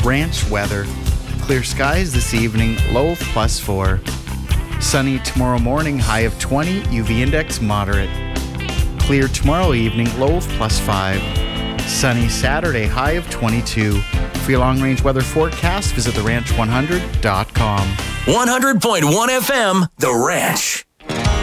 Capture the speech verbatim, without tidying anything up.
Ranch weather. Clear skies this evening, low of plus four. Sunny tomorrow morning, high of twenty, U V index moderate. Clear tomorrow evening, low of plus five. Sunny Saturday, high of twenty-two. For your long-range weather forecast, visit the ranch one hundred dot com. one hundred point one F M, The Ranch.